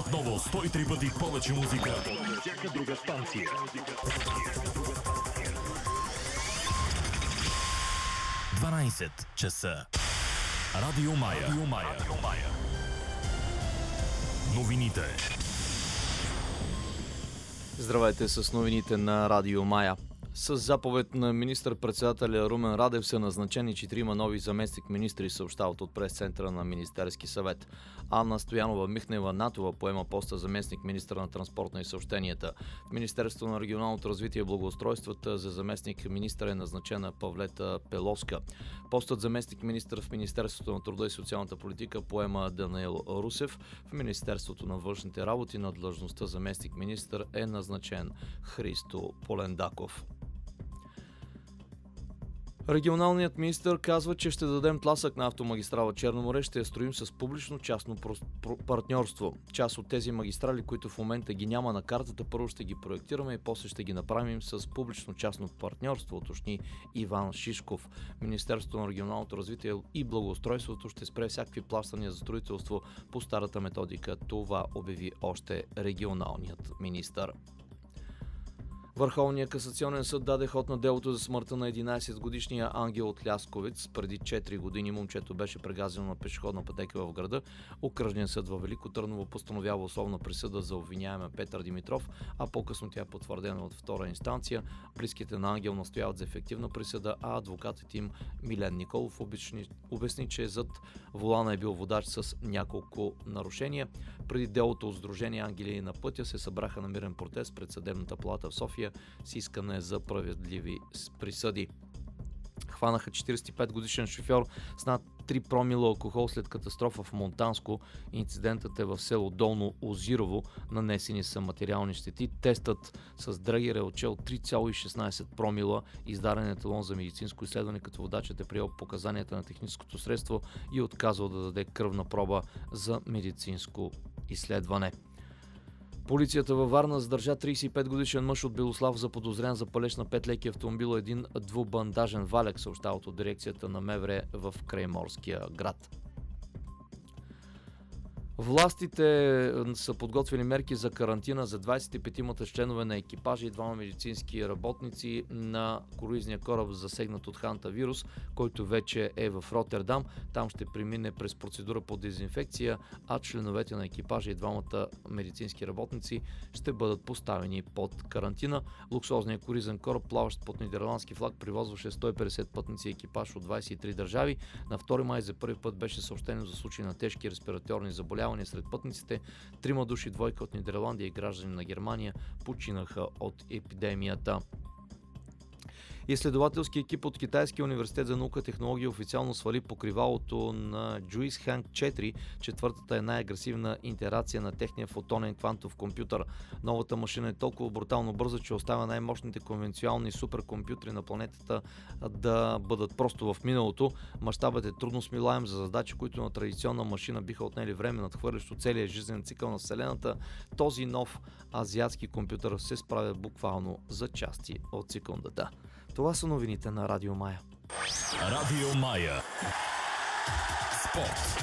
Отново 103 пъти повече музика. Всяка друга станция. 12 часа. Радио Мая. Новините. Здравейте с новините на Радио Мая. С заповед на министър-председателя Румен Радев са назначени 4 нови заместник-министри, съобщават от прес-центъра на Министерски съвет. Анна Стоянова Михнева-Натова поема поста заместник-министър на транспорта и съобщенията. В Министерството на регионалното развитие и благоустройството за заместник-министър е назначена Павлета Пеловска. Постът заместник-министър в Министерството на труда и социалната политика поема Даниел Русев. В Министерството на външните работи на длъжността заместник-министър е назначен Христо Полендаков. Регионалният министър казва, че ще дадем тласък на автомагистрала Черно море, ще я строим с публично-частно партньорство. Част от тези магистрали, които в момента ги няма на картата, първо ще ги проектираме и после ще ги направим с публично-частно партньорство, уточни Иван Шишков. Министерството на регионалното развитие и благоустройството ще спре всякакви плащания за строителство по старата методика. Това обяви още регионалният министър. Върховният касационен съд даде ход на делото за смъртта на 11-годишния Ангел от Лясковец. Преди 4 години момчето беше прегазено на пешеходна пътека в града. Окръжният съд във Велико Търново постановява условна присъда за обвиняемия Петър Димитров, а по-късно тя е потвърдена от втора инстанция. Близките на Ангел настояват за ефективна присъда, а адвокатът им Милен Николов обясни, че зад волана е бил водач с няколко нарушения. Преди делото от Сдружение Ангели на пътя се събраха на мирен протест пред съдебната палата в София с искане за справедливи присъди. Хванаха 45-годишен шофьор с над 3 промила алкохол след катастрофа в Монтанско. Инцидентът е в село Долно Озирово. Нанесени са материални щети. Тестът с драгер е отчел 3,16 промила. Издаден е талон за медицинско изследване, като водачът е приел показанията на техническото средство и отказал да даде кръвна проба за медицинско изследване. Полицията във Варна задържа 35-годишен мъж от Белослав заподозрян за палеж на 5 леки автомобила, един двубандажен валяк, съобщават от дирекцията на МВР в Крайморския град. Властите са подготвили мерки за карантина за 25-мата членове на екипажа и 2 медицински работници на круизния кораб, засегнат от хантавирус, който вече е в Ротердам. Там ще премине през процедура по дезинфекция, а членовете на екипажа и 2 медицински работници ще бъдат поставени под карантина. Луксозният круизен кораб, плаващ под нидерландски флаг, привозваше 150 пътници и екипаж от 23 държави. На 2 май за първи път беше съобщено за случаи на тежки респираторни заболявания сред пътниците. 3 души, 2 от Нидерландия и граждани на Германия починаха от епидемията. Изследователски екип от Китайския университет за наука и технология официално свали покривалото на Juice-Hank 4. Четвъртата е най-агресивна итерация на техния фотонен квантов компютър. Новата машина е толкова брутално бърза, че оставя най-мощните конвенционални суперкомпютри на планетата да бъдат просто в миналото. Мащабът е трудно смилаем за задачи, които на традиционна машина биха отнели време, надхвърлящо целия жизнен цикъл на Вселената. Този нов азиатски компютър се справя буквално за части от секундата. Това са новините на Радио Мая. Радио Мая. Спорт.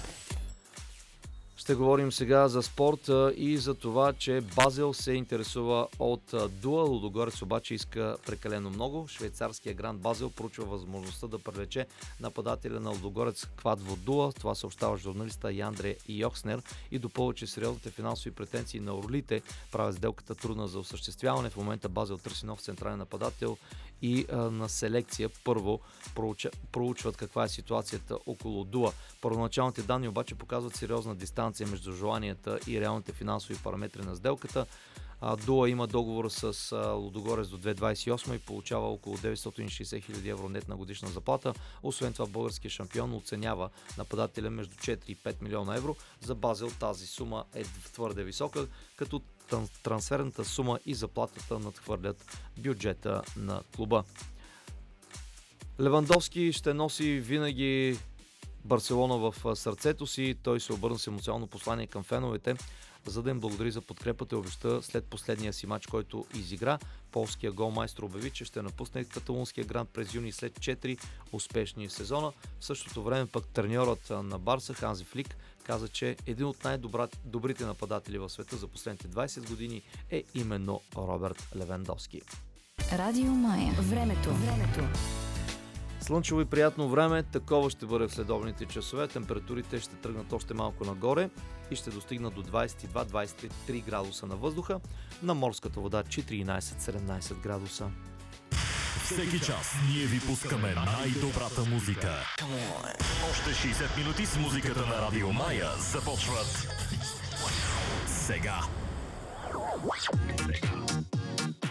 Ще говорим сега за спорт и за това, че Базел се интересува от Дуа. Лудогорец обаче иска прекалено много. Швейцарския Гранд Базел проучва възможността да привлече нападателя на Лудогорец Квадво Дуа. Това съобщава журналиста Яндре Йокснер и допълва, че сериозните финансови претенции на орлите правят сделката трудна за осъществяване. В момента Базел търси нов централен нападател и на селекция първо проучват каква е ситуацията около Дуа. Първоначалните данни обаче показват сериозна дистанция между желанията и реалните финансови параметри на сделката. Дуа има договор с Лудогорец до 2028 и получава около 960 000 евро нетна годишна заплата. Освен това, българският шампион оценява нападателя между 4 и 5 милиона евро. За Базел тази сума е твърде висока, като трансферната сума и заплатата надхвърлят бюджета на клуба. Левандовски ще носи винаги Барселона в сърцето си. Той се обърна с емоционално послание към феновете, за да им благодари за подкрепата и обеща след последния си матч, който изигра. Полския голмайстор обяви, че ще напусне каталунския гранд през юни след 4 успешни сезона. В същото време пък треньорът на Барса, Ханзи Флик, каза, че един от най-добрите нападатели в света за последните 20 години е именно Роберт Левандовски. Радио Мая. Времето. Слънчево и приятно време, такова ще бъде в следобните часове. Температурите ще тръгнат още малко нагоре и ще достигнат до 22-23 градуса на въздуха. На морската вода 14-17 градуса. Всеки час ние ви пускаме най-добрата музика. Още 60 минути с музиката на Радио Мая започват сега.